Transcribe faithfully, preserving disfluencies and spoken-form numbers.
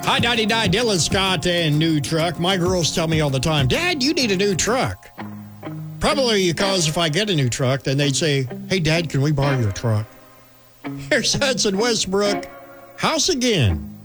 Hi, ninety-nine, Dylan Scott and new truck. My girls tell me all the time, Dad, you need a new truck. Probably because if I get a new truck, then they'd say, hey, Dad, can we borrow your truck? Here's Hudson Westbrook, House Again.